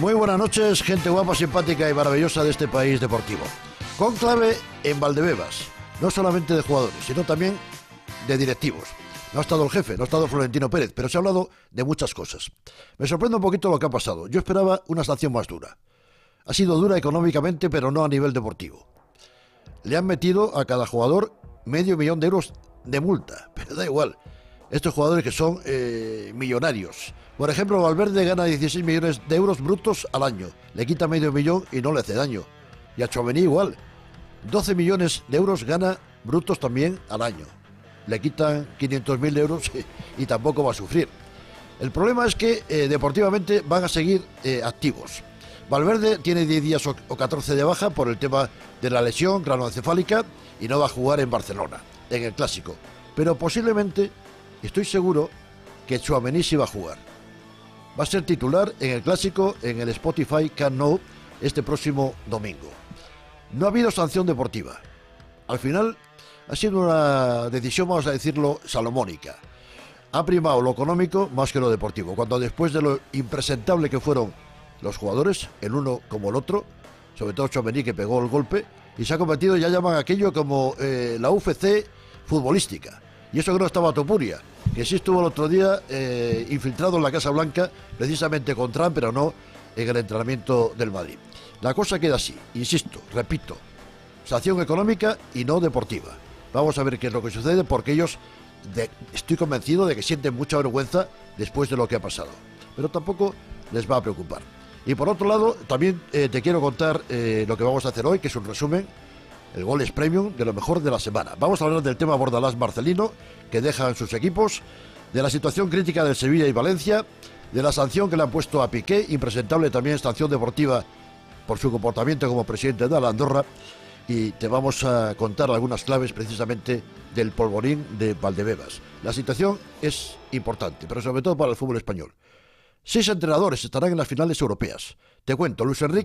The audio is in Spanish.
Muy buenas noches, gente guapa, simpática y maravillosa de este país deportivo. Cónclave en Valdebebas, no solamente de jugadores, sino también de directivos. No ha estado el jefe, no ha estado Florentino Pérez, pero se ha hablado de muchas cosas. Me sorprende un poquito lo que ha pasado. Yo esperaba una sanción más dura. Ha sido dura económicamente, pero no a nivel deportivo. Le han metido a cada jugador $500,000 de multa, pero da igual. Estos jugadores que son millonarios. Por ejemplo, Valverde gana 16 millones de euros brutos al año. Le quita $500,000 y no le hace daño. Y a Tchouaméni igual. 12 millones de euros gana brutos también al año. Le quitan 500.000 euros y tampoco va a sufrir. El problema es que deportivamente van a seguir activos. Valverde tiene 10 días o 14 de baja por el tema de la lesión cranoencefálica y no va a jugar en Barcelona, en el Clásico. Pero posiblemente, estoy seguro, que Tchouaméni sí va a jugar. Va a ser titular en el Clásico en el Spotify Camp Nou este próximo domingo. No ha habido sanción deportiva. Al final ha sido una decisión, vamos a decirlo, salomónica. Ha primado lo económico más que lo deportivo, cuando después de lo impresentable que fueron los jugadores, el uno como el otro, sobre todo Tchouaméni, que pegó el golpe, y se ha convertido, ya llaman aquello como la UFC futbolística. Y eso que no estaba Topuria, que sí estuvo el otro día infiltrado en la Casa Blanca, precisamente con Trump, pero no en el entrenamiento del Madrid. La cosa queda así, insisto, repito, sanción económica y no deportiva. Vamos a ver qué es lo que sucede, porque ellos, estoy convencido de que sienten mucha vergüenza después de lo que ha pasado. Pero tampoco les va a preocupar. Y por otro lado, también te quiero contar lo que vamos a hacer hoy, que es un resumen, el Goles Premium de lo mejor de la semana. Vamos a hablar del tema Bordalás-Marcelino, que dejan sus equipos, de la situación crítica del Sevilla y Valencia, de la sanción que le han puesto a Piqué, impresentable también sanción deportiva por su comportamiento como presidente de la Andorra, y te vamos a contar algunas claves precisamente del polvorín de Valdebebas. La situación es importante, pero sobre todo para el fútbol español. 6 entrenadores estarán en las finales europeas. Te cuento, Luis Enrique